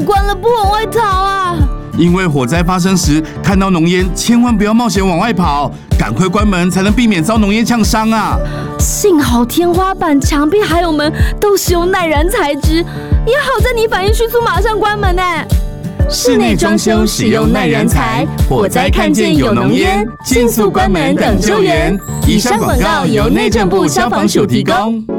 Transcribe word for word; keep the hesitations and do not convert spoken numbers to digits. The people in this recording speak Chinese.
关了不往外逃啊！ 因为火灾发生时看到浓烟，千万不要冒险往外跑，赶快关门才能避免遭浓烟呛伤啊！ 幸好天花板、墙壁还有门都使用耐燃材质，也好在你反应迅速，马上关门呢。 室内装修使用耐燃材，火灾看见有浓烟，迅速关门等救援。以上广告由内政部消防署提供。